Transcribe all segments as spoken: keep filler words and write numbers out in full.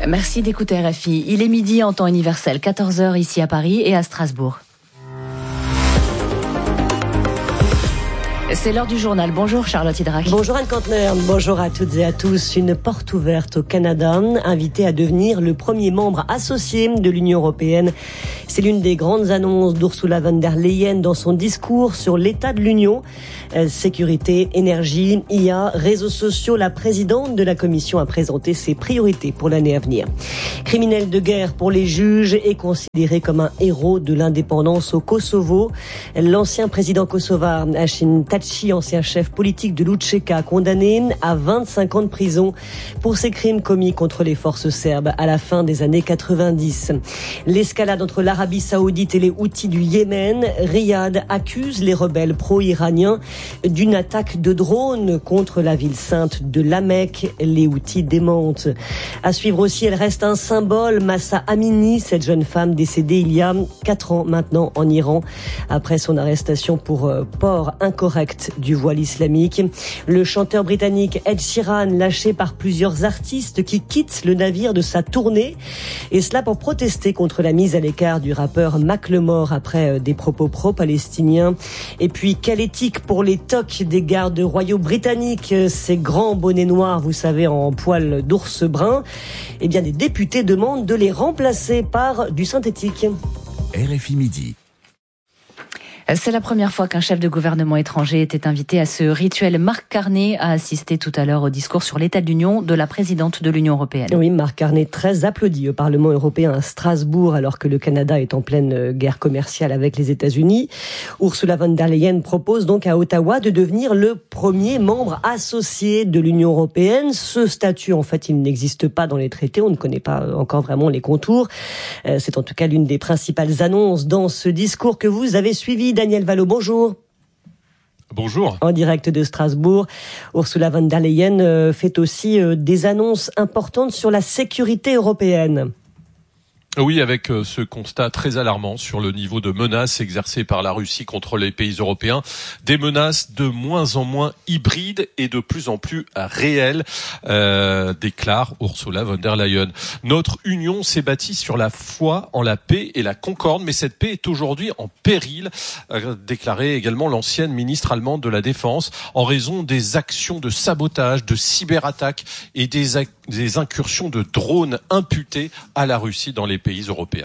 Merci d'écouter R F I. Il est midi en temps universel, quatorze heures ici à Paris et à Strasbourg. C'est l'heure du journal. Bonjour Charlotte Hydrac. Bonjour Anne Kantner, bonjour à toutes et à tous. Une porte ouverte au Canada, invité à devenir le premier membre associé de l'Union européenne. C'est l'une des grandes annonces d'Ursula von der Leyen dans son discours sur l'état de l'Union. Sécurité, énergie, I A, réseaux sociaux, la présidente de la Commission a présenté ses priorités pour l'année à venir. Criminel de guerre pour les juges et considéré comme un héros de l'indépendance au Kosovo. L'ancien président kosovar Hashim Thaçi, ancien chef politique de l'U C K, condamné à vingt-cinq ans de prison pour ses crimes commis contre les forces serbes à la fin des années quatre-vingt-dix. L'escalade entre l'Arabie Saoudite et les Houthis du Yémen. Riyad accuse les rebelles pro-iraniens d'une attaque de drone contre la ville sainte de La Mecque. Les Houthis démentent. À suivre aussi, elle reste un symbole. Mahsa Amini, cette jeune femme décédée il y a quatre ans maintenant en Iran, après son arrestation pour port incorrect du voile islamique. Le chanteur britannique Ed Sheeran, lâché par plusieurs artistes qui quittent le navire de sa tournée, et cela pour protester contre la mise à l'écart du rappeur Macklemore après des propos pro-palestiniens. Et puis, quelle éthique pour les tocs des gardes royaux britanniques, ces grands bonnets noirs, vous savez, en poil d'ours brun. Eh bien, des députés demandent de les remplacer par du synthétique. R F I Midi. C'est la première fois qu'un chef de gouvernement étranger était invité à ce rituel. Marc Carney a assisté tout à l'heure au discours sur l'état de l'Union de la présidente de l'Union européenne. Oui, Marc Carney, très applaudi au Parlement européen à Strasbourg, alors que le Canada est en pleine guerre commerciale avec les États-Unis. Ursula von der Leyen propose donc à Ottawa de devenir le premier membre associé de l'Union européenne. Ce statut, en fait, il n'existe pas dans les traités. On ne connaît pas encore vraiment les contours. C'est en tout cas l'une des principales annonces dans ce discours que vous avez suivi. Daniel Valo, bonjour. Bonjour. En direct de Strasbourg, Ursula von der Leyen fait aussi des annonces importantes sur la sécurité européenne. Oui, avec ce constat très alarmant sur le niveau de menaces exercées par la Russie contre les pays européens. Des menaces de moins en moins hybrides et de plus en plus réelles, euh, déclare Ursula von der Leyen. Notre union s'est bâtie sur la foi en la paix et la concorde, mais cette paix est aujourd'hui en péril, a déclaré également l'ancienne ministre allemande de la Défense, en raison des actions de sabotage, de cyberattaques et des, des incursions de drones imputées à la Russie dans les pays européens.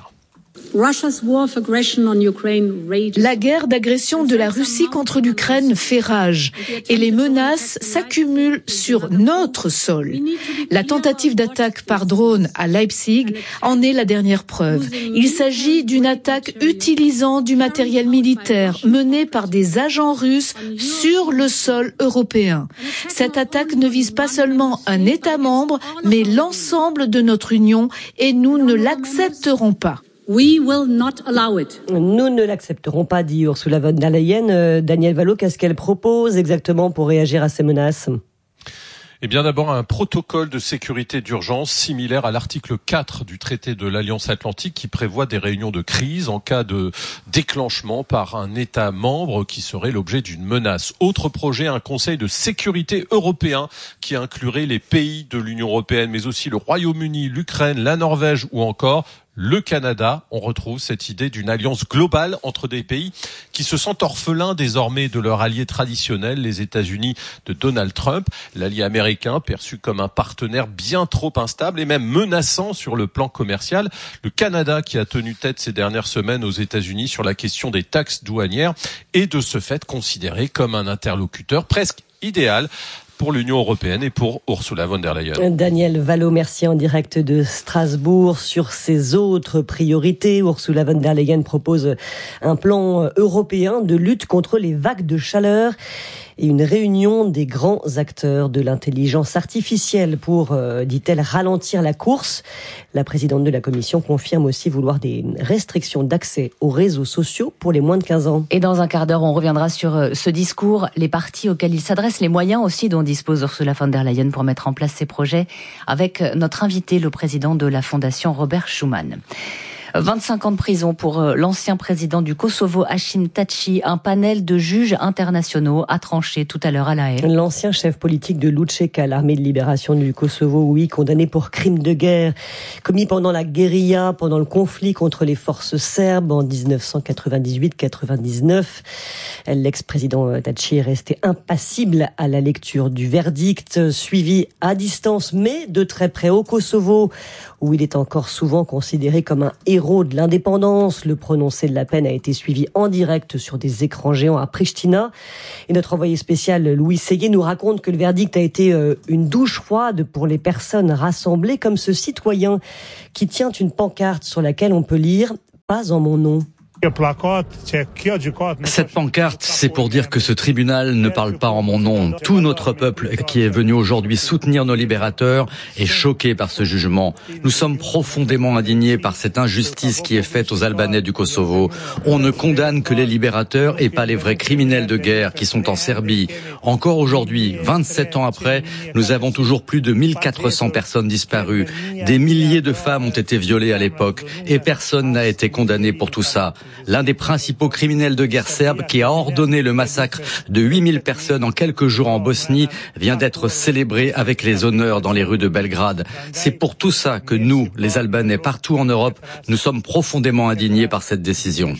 La guerre d'agression de la Russie contre l'Ukraine fait rage et les menaces s'accumulent sur notre sol. La tentative d'attaque par drone à Leipzig en est la dernière preuve. Il s'agit d'une attaque utilisant du matériel militaire mené par des agents russes sur le sol européen. Cette attaque ne vise pas seulement un État membre, mais l'ensemble de notre Union et nous ne l'accepterons pas. We will not allow it. Nous ne l'accepterons pas, dit Ursula von der Leyen. Euh, Daniel Valo, qu'est-ce qu'elle propose exactement pour réagir à ces menaces ? Eh bien, d'abord, un protocole de sécurité d'urgence similaire à l'article quatre du traité de l'Alliance Atlantique qui prévoit des réunions de crise en cas de déclenchement par un État membre qui serait l'objet d'une menace. Autre projet, un conseil de sécurité européen qui inclurait les pays de l'Union européenne, mais aussi le Royaume-Uni, l'Ukraine, la Norvège ou encore le Canada. On retrouve cette idée d'une alliance globale entre des pays qui se sentent orphelins désormais de leur allié traditionnel, les États-Unis de Donald Trump, l'allié américain perçu comme un partenaire bien trop instable et même menaçant sur le plan commercial. Le Canada qui a tenu tête ces dernières semaines aux États-Unis sur la question des taxes douanières est de ce fait considéré comme un interlocuteur presque idéal pour l'Union européenne et pour Ursula von der Leyen. Daniel Valo, merci en direct de Strasbourg. Sur ses autres priorités, Ursula von der Leyen propose un plan européen de lutte contre les vagues de chaleur et une réunion des grands acteurs de l'intelligence artificielle pour, euh, dit-elle, ralentir la course. La présidente de la Commission confirme aussi vouloir des restrictions d'accès aux réseaux sociaux pour les moins de quinze ans. Et dans un quart d'heure, on reviendra sur ce discours, les partis auxquels il s'adresse, les moyens aussi dont dispose Ursula von der Leyen pour mettre en place ces projets, avec notre invité, le président de la Fondation Robert Schuman. vingt-cinq ans de prison pour l'ancien président du Kosovo, Hashim Thaçi. Un panel de juges internationaux a tranché tout à l'heure à La Haye. L'ancien chef politique de l'U C K, l'armée de libération du Kosovo, oui, condamné pour crimes de guerre commis pendant la guérilla, pendant le conflit contre les forces serbes en dix-neuf cent quatre-vingt-dix-huit quatre-vingt-dix-neuf. L'ex-président Thaçi est resté impassible à la lecture du verdict, suivi à distance mais de très près au Kosovo, où il est encore souvent considéré comme un héros de l'indépendance. Le prononcé de la peine a été suivi en direct sur des écrans géants à Pristina. Et notre envoyé spécial Louis Seguier nous raconte que le verdict a été une douche froide pour les personnes rassemblées, comme ce citoyen qui tient une pancarte sur laquelle on peut lire « Pas en mon nom ». Cette pancarte, c'est pour dire que ce tribunal ne parle pas en mon nom. Tout notre peuple qui est venu aujourd'hui soutenir nos libérateurs est choqué par ce jugement. Nous sommes profondément indignés par cette injustice qui est faite aux Albanais du Kosovo. On ne condamne que les libérateurs et pas les vrais criminels de guerre qui sont en Serbie. Encore aujourd'hui, vingt-sept ans après, nous avons toujours plus de mille quatre cents personnes disparues. Des milliers de femmes ont été violées à l'époque et personne n'a été condamné pour tout ça. L'un des principaux criminels de guerre serbes qui a ordonné le massacre de huit mille personnes en quelques jours en Bosnie vient d'être célébré avec les honneurs dans les rues de Belgrade. C'est pour tout ça que nous, les Albanais, partout en Europe, nous sommes profondément indignés par cette décision.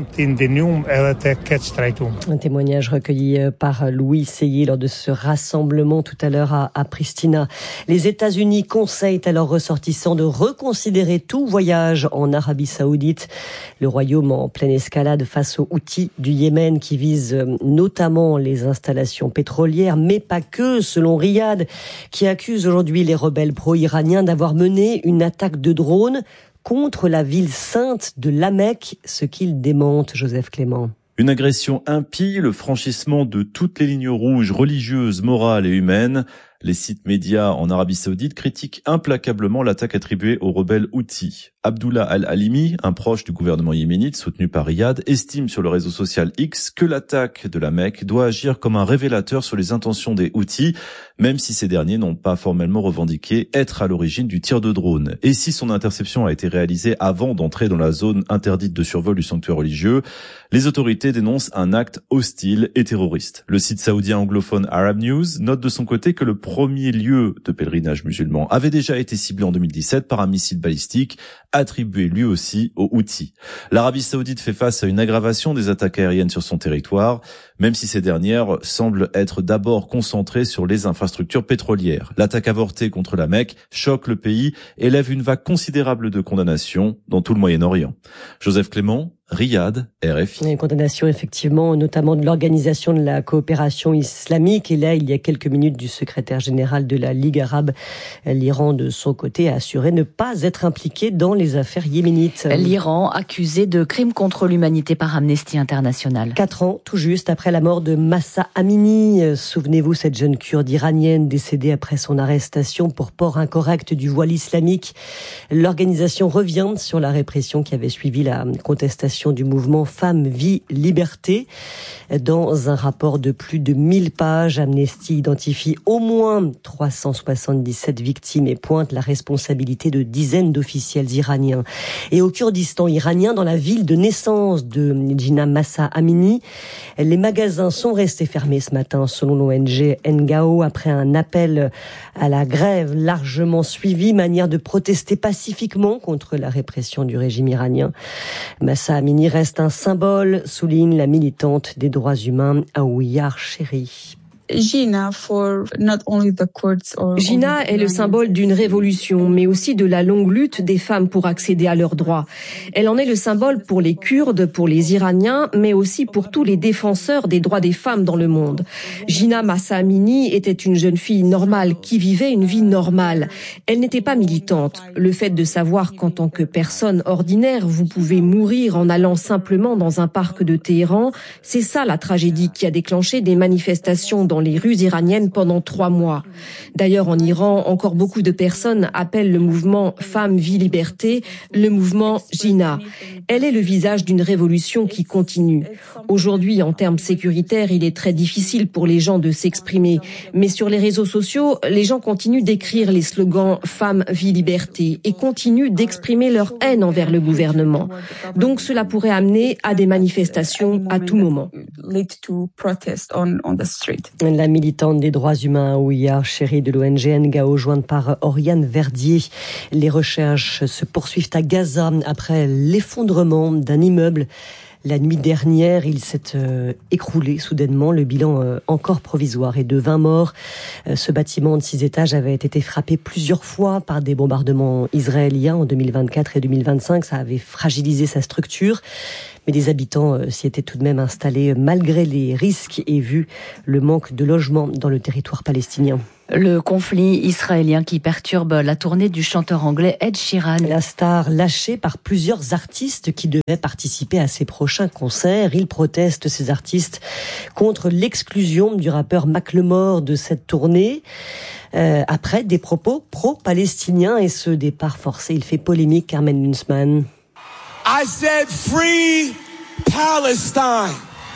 Un témoignage recueilli par Louis Seguier lors de ce rassemblement tout à l'heure à, à Pristina. Les États-Unis conseillent à leurs ressortissants de reconsidérer tout voyage en Arabie Saoudite. Le royaume en pleine escalade face aux Houthis du Yémen qui visent notamment les installations pétrolières, mais pas que, selon Riyad, qui accuse aujourd'hui les rebelles pro-iraniens d'avoir mené une attaque de drone contre la ville sainte de La Mecque, ce qu'il démente, Joseph Clément. Une agression impie, le franchissement de toutes les lignes rouges religieuses, morales et humaines. Les sites médias en Arabie Saoudite critiquent implacablement l'attaque attribuée aux rebelles Houthis. Abdullah Al-Halimi, un proche du gouvernement yéménite soutenu par Riyad, estime sur le réseau social X que l'attaque de la Mecque doit agir comme un révélateur sur les intentions des Houthis, même si ces derniers n'ont pas formellement revendiqué être à l'origine du tir de drone. Et si son interception a été réalisée avant d'entrer dans la zone interdite de survol du sanctuaire religieux, les autorités dénoncent un acte hostile et terroriste. Le site saoudien anglophone Arab News note de son côté que le premier lieu de pèlerinage musulman avait déjà été ciblé en deux mille dix-sept par un missile balistique attribué lui aussi aux Houthis. L'Arabie Saoudite fait face à une aggravation des attaques aériennes sur son territoire, même si ces dernières semblent être d'abord concentrées sur les infrastructures pétrolières. L'attaque avortée contre la Mecque choque le pays et lève une vague considérable de condamnations dans tout le Moyen-Orient. Joseph Clément, Riyad, R F I. Une condamnation effectivement, notamment de l'Organisation de la coopération islamique. Et là, il y a quelques minutes, du secrétaire général de la Ligue arabe. L'Iran, de son côté, a assuré ne pas être impliqué dans les affaires yéménites. L'Iran accusé de crimes contre l'humanité par Amnesty International. Quatre ans, tout juste après la mort de Mahsa Amini. Souvenez-vous, cette jeune kurde iranienne décédée après son arrestation pour port incorrect du voile islamique. L'organisation revient sur la répression qui avait suivi la contestation du mouvement Femmes, Vie, Liberté. Dans un rapport de plus de mille pages, Amnesty identifie au moins trois cent soixante-dix-sept victimes et pointe la responsabilité de dizaines d'officiels iraniens. Et au Kurdistan iranien, dans la ville de naissance de Jina Mahsa Amini, les magasins sont restés fermés ce matin, selon l'O N G N G A O, après un appel à la grève largement suivi, manière de protester pacifiquement contre la répression du régime iranien. Mahsa Amini reste un symbole, souligne la militante des droits humains Aouiyar Chéri. Jina est le symbole d'une révolution, mais aussi de la longue lutte des femmes pour accéder à leurs droits. Elle en est le symbole pour les Kurdes, pour les Iraniens, mais aussi pour tous les défenseurs des droits des femmes dans le monde. Jina Mahsa Amini était une jeune fille normale qui vivait une vie normale. Elle n'était pas militante. Le fait de savoir qu'en tant que personne ordinaire, vous pouvez mourir en allant simplement dans un parc de Téhéran, c'est ça la tragédie qui a déclenché des manifestations dans les rues iraniennes pendant trois mois. D'ailleurs, en Iran, encore beaucoup de personnes appellent le mouvement Femmes, Vie, Liberté le mouvement Jina. Elle est le visage d'une révolution qui continue. Aujourd'hui, en termes sécuritaires, il est très difficile pour les gens de s'exprimer. Mais sur les réseaux sociaux, les gens continuent d'écrire les slogans Femmes, Vie, Liberté et continuent d'exprimer leur haine envers le gouvernement. Donc cela pourrait amener à des manifestations à tout moment. La militante des droits humains Ouya Chéri de l'O N G N G A O, jointe par Oriane Verdier. Les recherches se poursuivent à Gaza après l'effondrement d'un immeuble. La nuit dernière, il s'est euh, écroulé soudainement. Le bilan euh, encore provisoire est de vingt morts. Euh, ce bâtiment de six étages avait été frappé plusieurs fois par des bombardements israéliens en deux mille vingt-quatre et deux mille vingt-cinq. Ça avait fragilisé sa structure. Mais des habitants euh, s'y étaient tout de même installés malgré les risques et vu le manque de logements dans le territoire palestinien. Le conflit israélien qui perturbe la tournée du chanteur anglais Ed Sheeran. La star lâchée par plusieurs artistes qui devaient participer à ses prochains concerts. Il proteste, ces artistes, contre l'exclusion du rappeur Macklemore de cette tournée. Euh, après des propos pro-palestiniens et ce départ forcé, il fait polémique. Carmen Lunsman. I said free Palestine.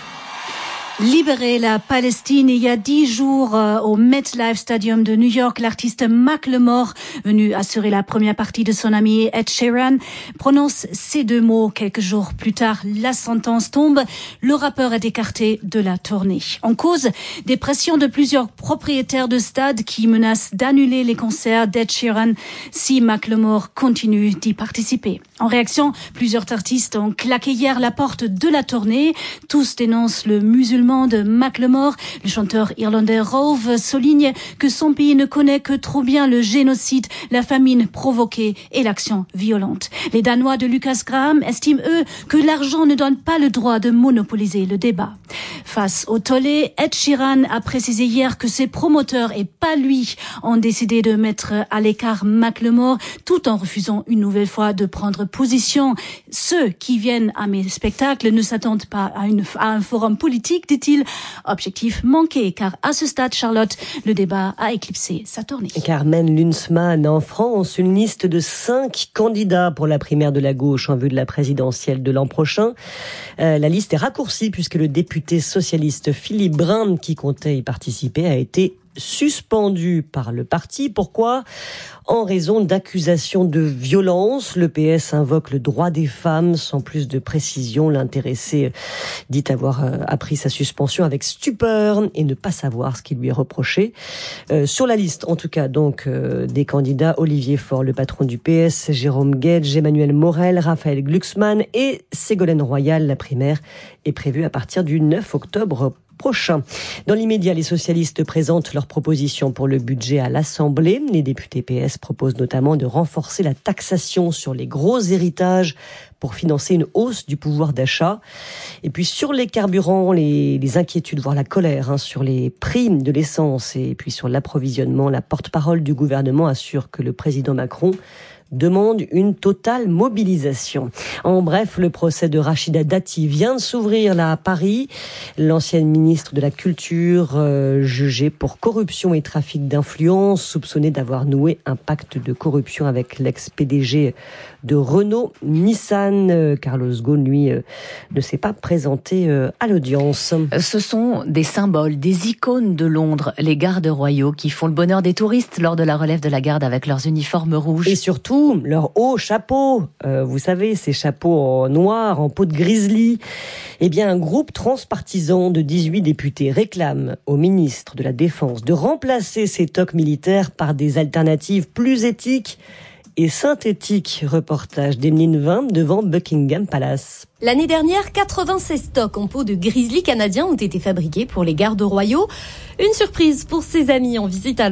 Libérer la Palestine. Il y a dix jours, euh, au MetLife Stadium de New York, l'artiste Macklemore, venu assurer la première partie de son ami Ed Sheeran, prononce ces deux mots. Quelques jours plus tard, la sentence tombe. Le rappeur est écarté de la tournée. En cause, des pressions de plusieurs propriétaires de stades qui menacent d'annuler les concerts d'Ed Sheeran si Macklemore continue d'y participer. En réaction, plusieurs artistes ont claqué hier la porte de la tournée. Tous dénoncent le musulman de Macklemore. Le chanteur irlandais Rove souligne que son pays ne connaît que trop bien le génocide, la famine provoquée et l'action violente. Les Danois de Lucas Graham estiment, eux, que l'argent ne donne pas le droit de monopoliser le débat. Face au tollé, Ed Sheeran a précisé hier que ses promoteurs et pas lui ont décidé de mettre à l'écart Macklemore tout en refusant une nouvelle fois de prendre position. Ceux qui viennent à mes spectacles ne s'attendent pas à, une, à un forum politique, dit-il. Objectif manqué, car à ce stade, Charlotte, le débat a éclipsé sa tournée. Carmen Lunsman, en France, une liste de cinq candidats pour la primaire de la gauche en vue de la présidentielle de l'an prochain. Euh, la liste est raccourcie puisque le député socialiste Philippe Brun, qui comptait y participer, a été suspendu par le parti. Pourquoi ? En raison d'accusations de violence. Le P S invoque le droit des femmes. Sans plus de précision, l'intéressé dit avoir appris sa suspension avec stupeur et ne pas savoir ce qui lui est reproché. Euh, sur la liste, en tout cas, donc, euh, des candidats, Olivier Faure, le patron du P S, Jérôme Guedj, Emmanuel Morel, Raphaël Glucksmann et Ségolène Royal. La primaire est prévue à partir du neuf octobre prochain. Dans l'immédiat, les socialistes présentent leurs propositions pour le budget à l'Assemblée. Les députés P S proposent notamment de renforcer la taxation sur les gros héritages pour financer une hausse du pouvoir d'achat. Et puis sur les carburants, les, les inquiétudes, voire la colère hein, sur les prix de l'essence et puis sur l'approvisionnement, la porte-parole du gouvernement assure que le président Macron demande une totale mobilisation. En bref, le procès de Rachida Dati vient de s'ouvrir là à Paris. L'ancienne ministre de la Culture, euh, jugée pour corruption et trafic d'influence, soupçonnée d'avoir noué un pacte de corruption avec l'ex-P D G de Renault Nissan. Euh, Carlos Ghosn, lui, euh, ne s'est pas présenté euh, à l'audience. Ce sont des symboles, des icônes de Londres, les gardes royaux qui font le bonheur des touristes lors de la relève de la garde avec leurs uniformes rouges. Et surtout, leur haut chapeau, euh, vous savez, ces chapeaux en noir, en peau de grizzly. Eh bien, un groupe transpartisan de dix-huit députés réclame au ministre de la Défense de remplacer ces toques militaires par des alternatives plus éthiques et synthétiques. Reportage d'Emeline Vin devant Buckingham Palace. L'année dernière, quatre-vingt-seize toques en peau de grizzly canadien ont été fabriqués pour les gardes royaux. Une surprise pour ses amis en visite à Londres.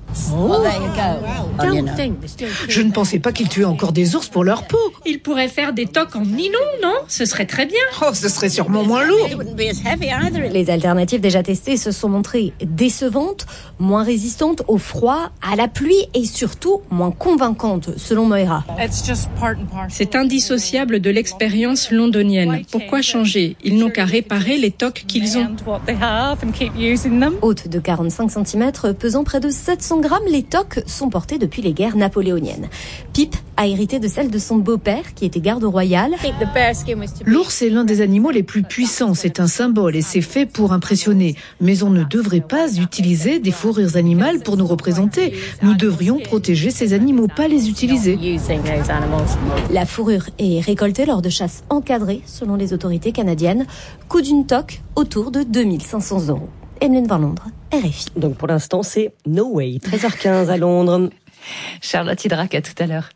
Oh. Je ne pensais pas qu'ils tuaient encore des ours pour leur peau. Ils pourraient faire des toques en nylon, non? Ce serait très bien. Oh, ce serait sûrement moins lourd. Les alternatives déjà testées se sont montrées décevantes, moins résistantes au froid, à la pluie et surtout moins convaincantes, selon Moira. C'est indissociable de l'expérience londonienne. Pourquoi changer? Ils n'ont qu'à réparer les toques qu'ils ont. Hautes de quarante-cinq centimètres, pesant près de sept cents grammes, les toques sont portées depuis les guerres napoléoniennes. Pip a hérité de celle de son beau-père, qui était garde royal. L'ours est l'un des animaux les plus puissants. C'est un symbole et c'est fait pour impressionner. Mais on ne devrait pas utiliser des fourrures animales pour nous représenter. Nous devrions protéger ces animaux, pas les utiliser. La fourrure est récoltée lors de chasses encadrées, selon les autorités canadiennes. Coût d'une toque autour de deux mille cinq cents euros. Emeline Van Londres, R F I. Donc pour l'instant, c'est no way. treize heures quinze à Londres. Charlotte Hydrac, à tout à l'heure.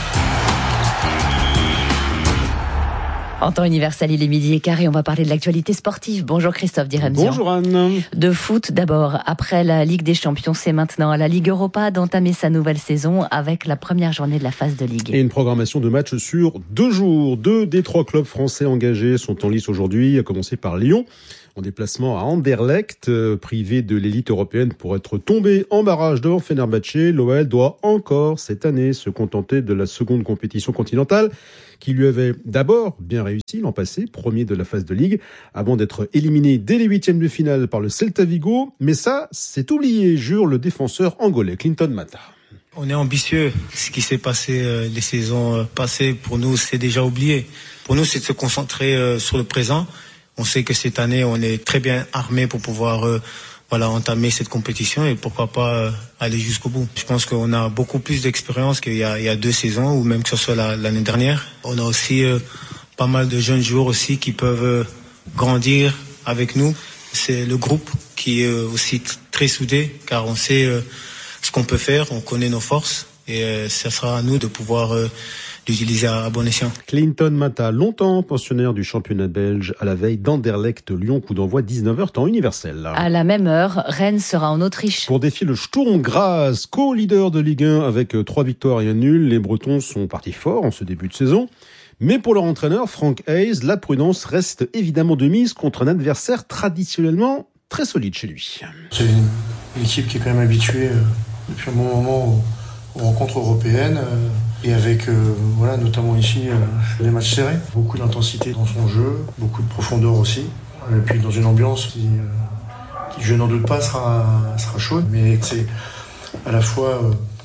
En temps universel, il est midi et quart et on va parler de l'actualité sportive. Bonjour Christophe Diremzian. Bonjour Anne. De foot d'abord. Après la Ligue des Champions, c'est maintenant à la Ligue Europa d'entamer sa nouvelle saison avec la première journée de la phase de Ligue. Et une programmation de matchs sur deux jours. Deux des trois clubs français engagés sont en lice aujourd'hui, à commencer par Lyon. En déplacement à Anderlecht, euh, privé de l'élite européenne pour être tombé en barrage devant Fenerbahçe, l'O L doit encore cette année se contenter de la seconde compétition continentale qui lui avait d'abord bien réussi l'an passé, premier de la phase de Ligue, avant d'être éliminé dès les huitièmes de finale par le Celta Vigo. Mais ça, c'est oublié, jure le défenseur angolais Clinton Mata. On est ambitieux. Ce qui s'est passé euh, les saisons euh, passées, pour nous, c'est déjà oublié. Pour nous, c'est de se concentrer euh, sur le présent. On sait que cette année, on est très bien armé pour pouvoir euh, voilà, entamer cette compétition et pourquoi pas euh, aller jusqu'au bout. Je pense qu'on a beaucoup plus d'expérience qu'il y a, il y a deux saisons ou même que ce soit la, l'année dernière. On a aussi euh, pas mal de jeunes joueurs aussi qui peuvent euh, grandir avec nous. C'est le groupe qui est euh, aussi t- très soudé car on sait euh, ce qu'on peut faire, on connaît nos forces et euh, ça sera à nous de pouvoir... Euh, d'utiliser à bon escient. Clinton Mata, longtemps pensionnaire du championnat belge, à la veille d'Anderlecht Lyon, coup d'envoi dix-neuf heures temps universel. À la même heure, Rennes sera en Autriche. Pour défier le Sturm Graz, co-leader de Ligue un avec trois victoires et un nul, les Bretons sont partis forts en ce début de saison. Mais pour leur entraîneur, Frank Hayes, la prudence reste évidemment de mise contre un adversaire traditionnellement très solide chez lui. C'est une, une équipe qui est quand même habituée euh, depuis un bon moment aux, aux rencontres européennes. Euh, Et avec, euh, voilà, notamment ici, euh, les matchs serrés. Beaucoup d'intensité dans son jeu, beaucoup de profondeur aussi. Et puis dans une ambiance qui, euh, qui je n'en doute pas, sera, sera chaude. Mais c'est à la fois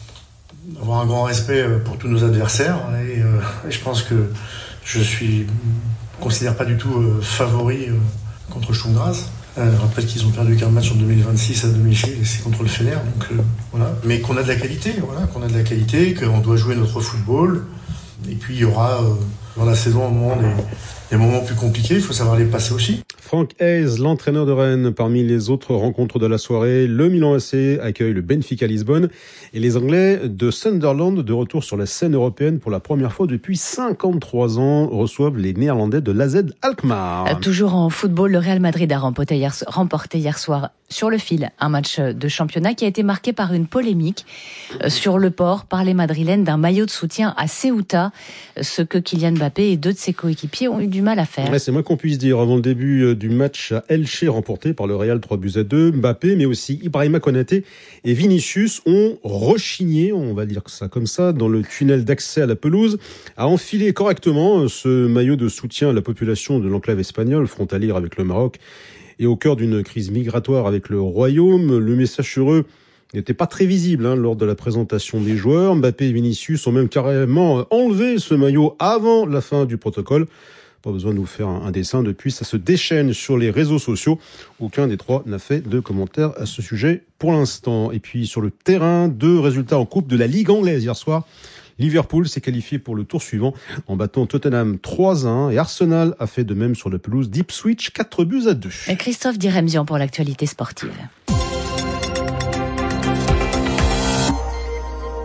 euh, avoir un grand respect pour tous nos adversaires. Et, euh, et je pense que je suis, je considère pas du tout euh, favori euh, contre Sturm Graz. Euh, je rappelle qu'ils ont perdu qu'un match en deux mille vingt-six à domicile et c'est contre le Fener, donc euh, voilà. Mais qu'on a de la qualité, voilà, qu'on a de la qualité, qu'on doit jouer notre football. Et puis il y aura euh, dans la saison un moment des, des moments plus compliqués, il faut savoir les passer aussi. Frank Hayes, l'entraîneur de Rennes, parmi les autres rencontres de la soirée, le Milan A C accueille le Benfica Lisbonne et les Anglais de Sunderland, de retour sur la scène européenne pour la première fois depuis cinquante-trois ans, reçoivent les Néerlandais de l'A Z Alkmaar. Toujours en football, le Real Madrid a remporté hier, remporté hier soir sur le fil un match de championnat qui a été marqué par une polémique sur le port par les Madrilènes d'un maillot de soutien à Ceuta, ce que Kylian Mbappé et deux de ses coéquipiers ont eu du mal à faire. Ouais, c'est moins qu'on puisse dire. Avant le début du match à Elche remporté par le Real trois buts à deux, Mbappé, mais aussi Ibrahima Konaté et Vinicius ont rechigné, on va dire ça comme ça, dans le tunnel d'accès à la pelouse, à enfiler correctement ce maillot de soutien à la population de l'enclave espagnole, frontalière avec le Maroc, et au cœur d'une crise migratoire avec le Royaume. Le message sur eux n'était pas très visible hein, lors de la présentation des joueurs. Mbappé et Vinicius ont même carrément enlevé ce maillot avant la fin du protocole. Pas besoin de nous faire un, un dessin, depuis ça se déchaîne sur les réseaux sociaux. Aucun des trois n'a fait de commentaires à ce sujet pour l'instant. Et puis sur le terrain, deux résultats en coupe de la Ligue anglaise hier soir. Liverpool s'est qualifié pour le tour suivant en battant Tottenham trois à un et Arsenal a fait de même sur la pelouse d'Ipswich quatre buts à deux. Et Christophe Diremzian pour l'actualité sportive.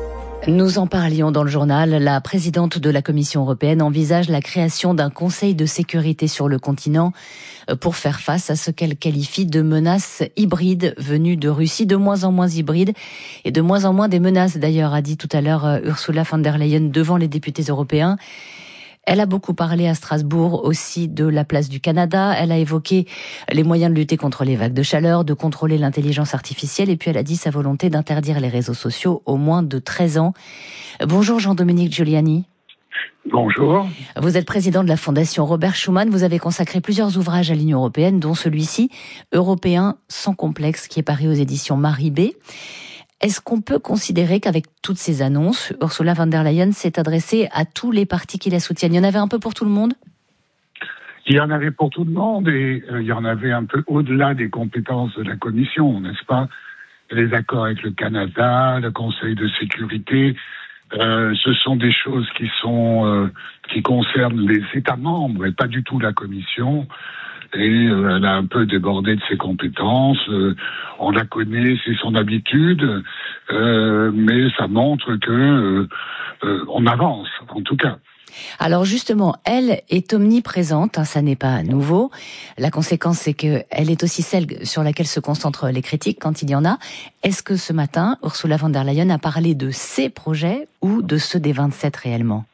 Nous en parlions dans le journal. La présidente de la Commission européenne envisage la création d'un conseil de sécurité sur le continent pour faire face à ce qu'elle qualifie de menaces hybrides venues de Russie, de moins en moins hybrides et de moins en moins des menaces. D'ailleurs, a dit tout à l'heure Ursula von der Leyen devant les députés européens. Elle a beaucoup parlé à Strasbourg aussi de la place du Canada. Elle a évoqué les moyens de lutter contre les vagues de chaleur, de contrôler l'intelligence artificielle. Et puis elle a dit sa volonté d'interdire les réseaux sociaux aux moins de treize ans. Bonjour Jean-Dominique Giuliani. Bonjour. Vous êtes président de la Fondation Robert Schuman. Vous avez consacré plusieurs ouvrages à l'Union européenne, dont celui-ci, Européen sans complexe, qui est paru aux éditions Marie B. Est-ce qu'on peut considérer qu'avec toutes ces annonces, Ursula von der Leyen s'est adressée à tous les partis qui la soutiennent? Il y en avait un peu pour tout le monde? Il y en avait pour tout le monde et euh, il y en avait un peu au-delà des compétences de la Commission, n'est-ce pas? Les accords avec le Canada, le Conseil de sécurité, euh, ce sont des choses qui sont euh, qui concernent les États membres et pas du tout la Commission. Et euh, elle a un peu débordé de ses compétences. Euh, on la connaît, c'est son habitude, euh, mais ça montre que euh, euh, on avance, en tout cas. Alors justement, elle est omniprésente, hein, ça n'est pas nouveau. La conséquence, c'est que elle est aussi celle sur laquelle se concentrent les critiques quand il y en a. Est-ce que ce matin, Ursula von der Leyen a parlé de ses projets ou de ceux des vingt-sept réellement?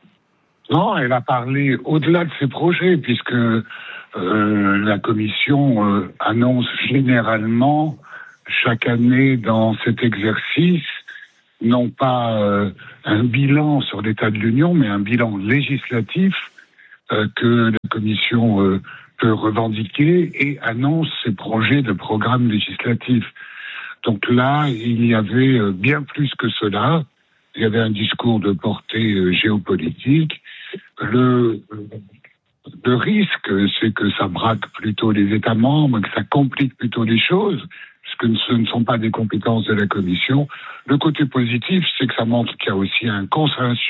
Non, elle a parlé au-delà de ses projets, puisque Euh, la Commission euh, annonce généralement chaque année dans cet exercice non pas euh, un bilan sur l'état de l'Union, mais un bilan législatif euh, que la Commission euh, peut revendiquer et annonce ses projets de programme législatif. Donc là, il y avait euh, bien plus que cela. Il y avait un discours de portée euh, géopolitique. Le euh, Le risque, c'est que ça braque plutôt les États membres, que ça complique plutôt les choses, puisque ce ne sont pas des compétences de la Commission. Le côté positif, c'est que ça montre qu'il y a aussi un consensus